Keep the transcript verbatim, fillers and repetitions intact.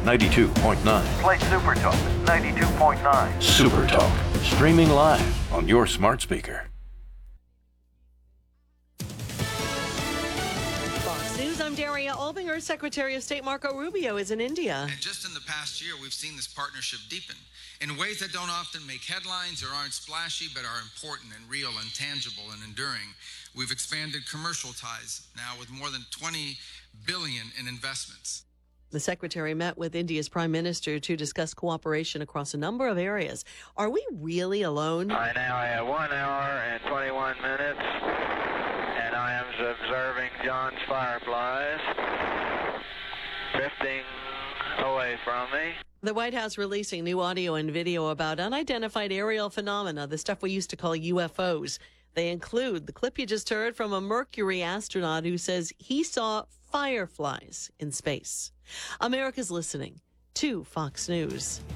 ninety-two point nine. Play Super Talk ninety-two point nine. Super Talk, streaming live on your smart speaker. Fox News, I'm Daria Albinger. Secretary of State Marco Rubio is in India. And just in the past year, we've seen this partnership deepen in ways that don't often make headlines or aren't splashy, but are important and real and tangible and enduring. We've expanded commercial ties now with more than twenty billion dollars in investments. The secretary met with India's prime minister to discuss cooperation across a number of areas. Are we really alone? I now have one hour and twenty-one minutes, and I am observing John's fireflies drifting away from me. The White House releasing new audio and video about unidentified aerial phenomena, the stuff we used to call U F Os. They include the clip you just heard from a Mercury astronaut who says he saw fireflies in space. America's listening to Fox News.